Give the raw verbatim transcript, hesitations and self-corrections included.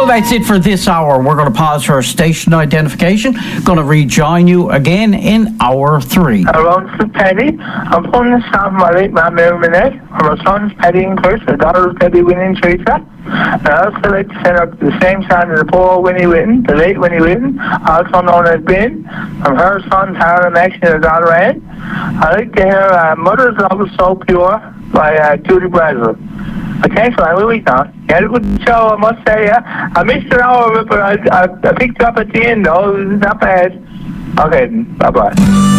Well, that's it for this hour. We're going to pause for our station identification. Going to rejoin you again in hour three. Hello, this is Paddy. I'm phoning this down from my late mom, Mary Minette. And my son's Paddy and Chris. My daughter's Debbie Winnie Teresa. And I also like to send up the same song to the poor Winnie Whitten, the late Winnie Whitten, also known as Ben, from her son, Tara Max, and her daughter Ann. I like to hear uh, Mother's Love is So Pure by uh, Judy Brazel. Okay, so I will week now. You had a good show, I must say. Yeah? I missed an hour of it, but I, I, I picked it up at the end, though. It was not bad. Okay, bye-bye.